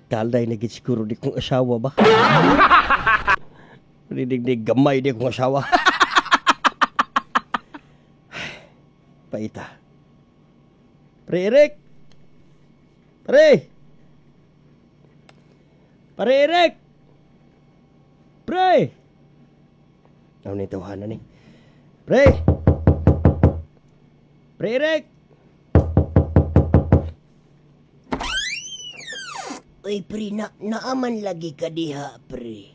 Kalday na gid siguro di kong asawa ba? Didig gamay di kong asawa. Paita. Pre Eric! Pre! Pre Eric! Pre! Ano ni tawanan ni? Pre! Pre Eric! Uy, pre, naaman lagi ka diha, pre.